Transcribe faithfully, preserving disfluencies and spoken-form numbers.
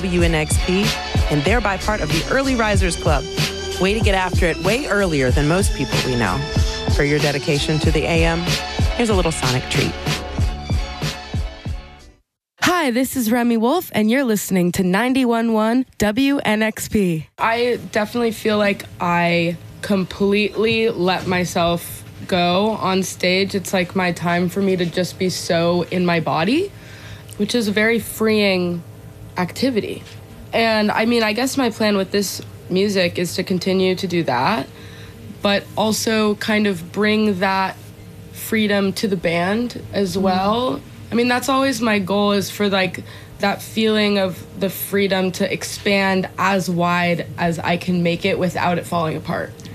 W N X P, and thereby part of the Early Risers Club. Way to get after it way earlier than most people we know. For your dedication to the A M, here's a little sonic treat. Hi, this is Remy Wolf, and you're listening to ninety-one point one W N X P. I definitely feel like I completely let myself go on stage. It's like my time for me to just be so in my body, which is a very freeing activity. And I mean, I guess my plan with this music is to continue to do that, but also kind of bring that freedom to the band as well. Mm. I mean, that's always my goal, is for like that feeling of the freedom to expand as wide as I can make it without it falling apart.